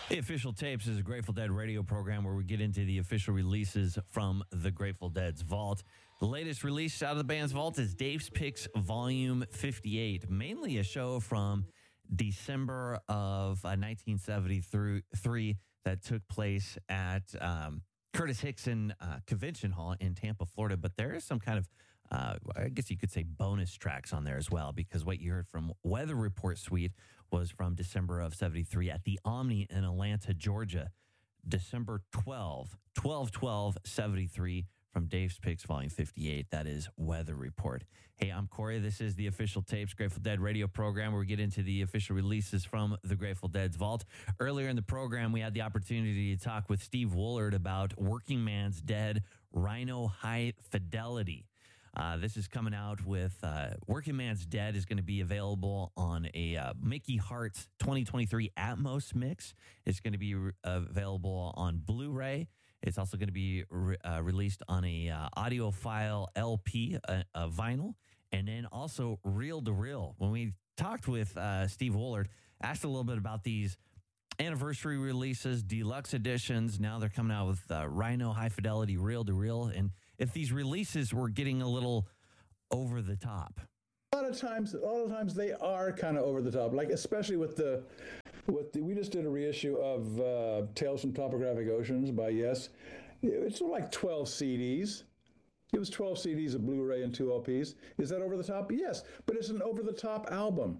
The Official Tapes is a Grateful Dead radio program where we get into the official releases from the Grateful Dead's vault. The latest release out of the band's vault is Dave's Picks Volume 58, mainly a show from December of 1973 that took place at Curtis Hickson Convention Hall in Tampa, Florida. But there is some kind of, I guess you could say, bonus tracks on there as well, because what you heard from Weather Report Suite was from December of 73 at the Omni in Atlanta, Georgia. December 12/73 from Dave's Picks Volume 58. That is Weather Report. Hey, I'm Corey. This is the Official Tapes Grateful Dead radio program where we get into the official releases from the Grateful Dead's vault. Earlier in the program, we had the opportunity to talk with Steve Woolard about Working Man's Dead, Rhino High Fidelity. This is coming out with Working Man's Dead is going to be available on a Mickey Hart's 2023 Atmos mix. It's going to be available on Blu-ray. It's also going to be released on a audiophile LP, a vinyl, and then also reel to reel. When we talked with Steve Woolard, asked a little bit about these anniversary releases, deluxe editions. Now they're coming out with Rhino High Fidelity reel to reel, and if these releases were getting a little over the top. A lot of times they are kind of over the top, like especially with we just did a reissue of Tales from Topographic Oceans by Yes. It's like 12 CDs. It was 12 CDs of Blu-ray and 2 LPs. Is that over the top? Yes, but it's an over the top album.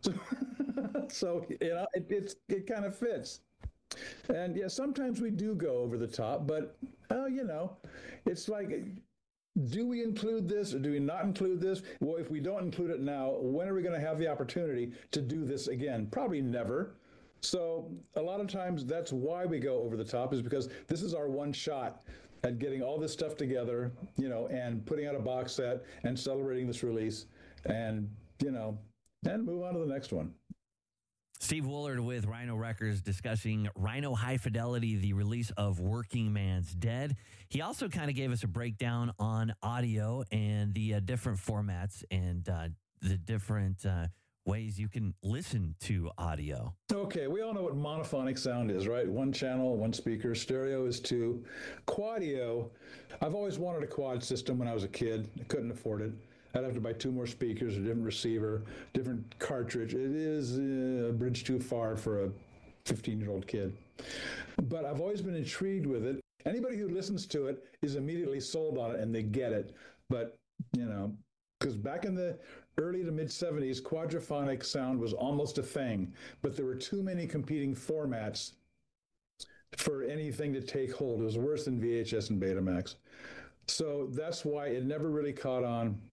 So you know, it kind of fits. And yeah, sometimes we do go over the top, but you know, it's like, do we include this or do we not include this? Well, if we don't include it now, when are we going to have the opportunity to do this again? Probably never. So a lot of times that's why we go over the top, is because this is our one shot at getting all this stuff together, you know, and putting out a box set and celebrating this release, and you know, and move on to the next one. Steve Woolard with Rhino Records discussing Rhino High Fidelity, the release of Working Man's Dead. He also kind of gave us a breakdown on audio and the different formats and the different ways you can listen to audio. Okay, we all know what monophonic sound is, right? One channel, one speaker. Stereo is 2. Quadio, I've always wanted a quad system when I was a kid. I couldn't afford it. I'd have to buy 2 more speakers, a different receiver, different cartridge. It is a bridge too far for a 15-year-old kid. But I've always been intrigued with it. Anybody who listens to it is immediately sold on it, and they get it. But, you know, because back in the early to mid-'70s, quadraphonic sound was almost a thing, but there were too many competing formats for anything to take hold. It was worse than VHS and Betamax. So that's why it never really caught on.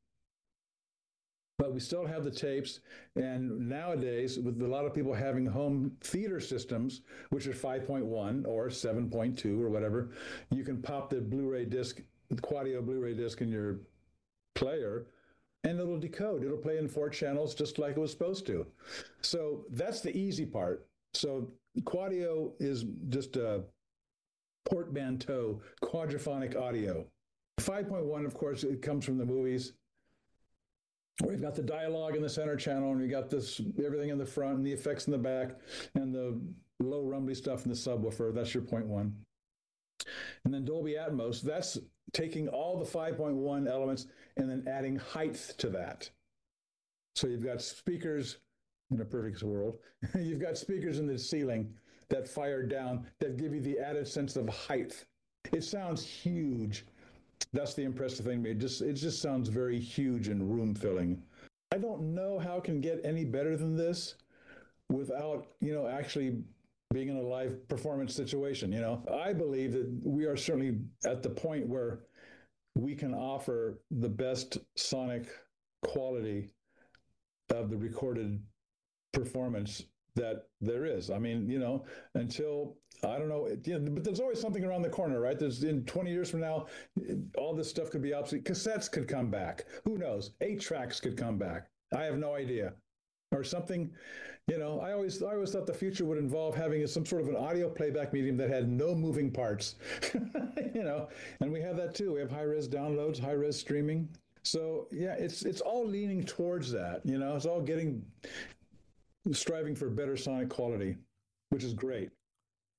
But we still have the tapes, and nowadays, with a lot of people having home theater systems, which are 5.1 or 7.2 or whatever, you can pop the Blu-ray disc, the Quadio Blu-ray disc in your player, and it'll decode. It'll play in 4 channels just like it was supposed to. So that's the easy part. So Quadio is just a portmanteau, quadraphonic audio. 5.1, of course, it comes from the movies. We've got the dialogue in the center channel, and we got this everything in the front, and the effects in the back, and the low rumbly stuff in the subwoofer. That's your 0.1. And then Dolby Atmos, that's taking all the 5.1 elements and then adding height to that. So you've got speakers in a perfect world. You've got speakers in the ceiling that fire down, that give you the added sense of height. It sounds huge. That's the impressive thing to me. It just sounds very huge and room-filling. I don't know how it can get any better than this without, you know, actually being in a live performance situation. You know, I believe that we are certainly at the point where we can offer the best sonic quality of the recorded performance that there is. I mean, you know, until, I don't know, but there's always something around the corner, right? There's, in 20 years from now, all this stuff could be obsolete. Cassettes could come back. Who knows? 8 tracks could come back. I have no idea. Or something, you know, I always thought the future would involve having some sort of an audio playback medium that had no moving parts, you know, and we have that too. We have high-res downloads, high-res streaming. So yeah, it's all leaning towards that, you know, it's all striving for better sonic quality, which is great.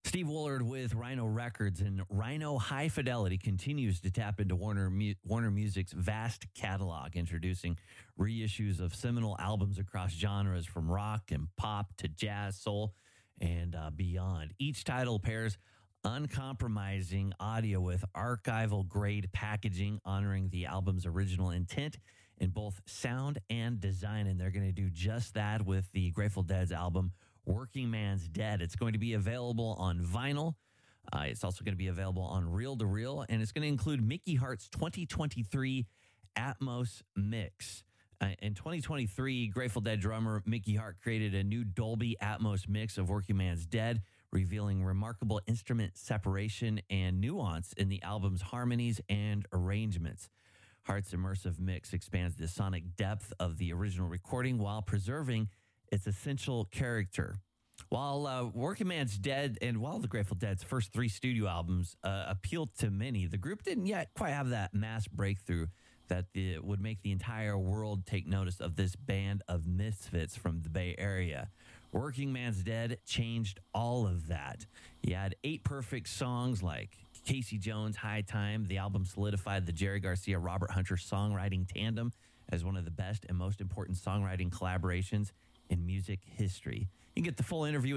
Steve Woolard with Rhino Records, and Rhino High Fidelity continues to tap into Warner Music's vast catalog, introducing reissues of seminal albums across genres from rock and pop to jazz, soul, and beyond. Each title pairs uncompromising audio with archival grade packaging, honoring the album's original intent in both sound and design. And they're going to do just that with the Grateful Dead's album, Working Man's Dead. It's going to be available on vinyl. It's also going to be available on reel to reel, and it's going to include Mickey Hart's 2023 Atmos mix. In 2023, Grateful Dead drummer Mickey Hart created a new Dolby Atmos mix of Working Man's Dead, revealing remarkable instrument separation and nuance in the album's harmonies and arrangements. Hart's immersive mix expands the sonic depth of the original recording while preserving its essential character. While Working Man's Dead and while the Grateful Dead's first 3 studio albums appealed to many, the group didn't yet quite have that mass breakthrough that would make the entire world take notice of this band of misfits from the Bay Area. Working Man's Dead changed all of that. He had 8 perfect songs like Casey Jones' High Time. The album solidified the Jerry Garcia-Robert Hunter songwriting tandem as one of the best and most important songwriting collaborations in music history. You can get the full interview